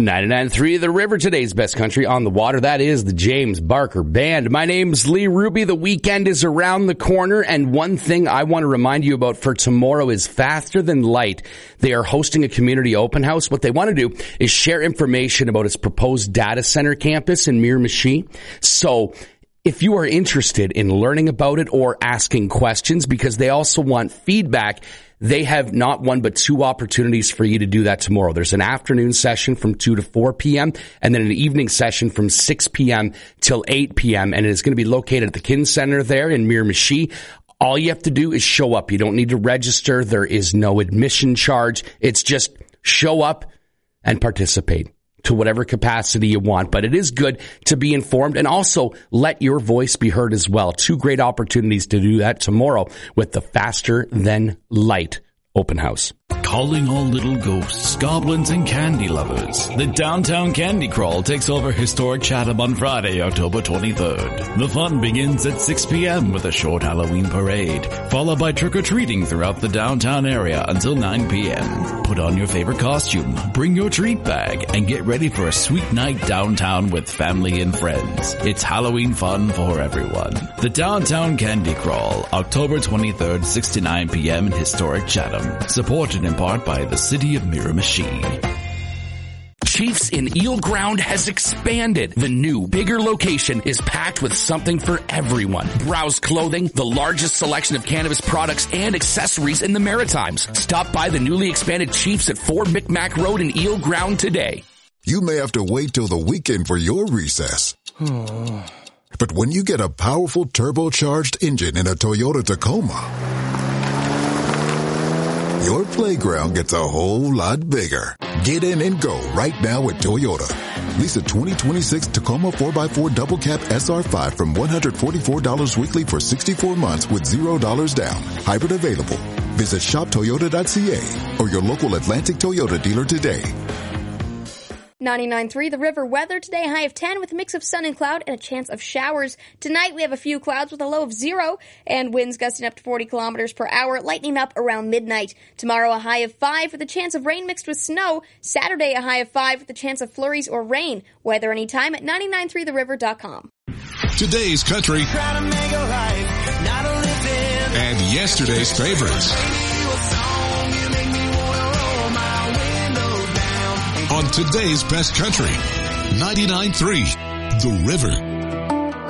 99.3 The River, today's best country on the water. That is the James Barker Band. My name's Lee Ruby. The weekend is around the corner, and one thing I want to remind you about for tomorrow is Faster Than Light. They are hosting a community open house. What they want to do is share information about its proposed data center campus in Miramichi. So if you are interested in learning about it or asking questions, because they also want feedback, they have not one but two opportunities for you to do that tomorrow. There's an afternoon session from 2 to 4 p.m. and then an evening session from 6 p.m. till 8 p.m. And it is going to be located at the Kin Center there in Miramichi. All you have to do is show up. You don't need to register. There is no admission charge. It's just show up and participate to whatever capacity you want. But it is good to be informed and also let your voice be heard as well. Two great opportunities to do that tomorrow with the Faster Than Light open house. Calling all little ghosts, goblins, and candy lovers. The Downtown Candy Crawl takes over historic Chatham on Friday, October 23rd. The fun begins at 6 p.m. with a short Halloween parade, followed by trick-or-treating throughout the downtown area until 9 p.m. Put on your favorite costume, bring your treat bag, and get ready for a sweet night downtown with family and friends. It's Halloween fun for everyone. The Downtown Candy Crawl, October 23rd, 6 to 9 p.m. in historic Chatham. Supported in part by the City of Miramichi. Chiefs in Eel Ground has expanded. The new, bigger location is packed with something for everyone. Browse clothing, the largest selection of cannabis products and accessories in the Maritimes. Stop by the newly expanded Chiefs at 4 Micmac Road in Eel Ground today. You may have to wait till the weekend for your recess. But when you get a powerful turbocharged engine in a Toyota Tacoma, your playground gets a whole lot bigger. Get in and go right now at Toyota. Lease a 2026 Tacoma 4x4 Double Cab SR5 from $144 weekly for 64 months with $0 down. Hybrid available. Visit shoptoyota.ca or your local Atlantic Toyota dealer today. 99.3 The River weather today, high of 10 with a mix of sun and cloud and a chance of showers. Tonight we have a few clouds with a low of 0 and winds gusting up to 40 kilometers per hour, lightning up around midnight. Tomorrow a high of 5 with a chance of rain mixed with snow. Saturday a high of 5 with a chance of flurries or rain. Weather anytime at 993theriver.com. Today's country and yesterday's favorites. On today's best country, 99.3 The River.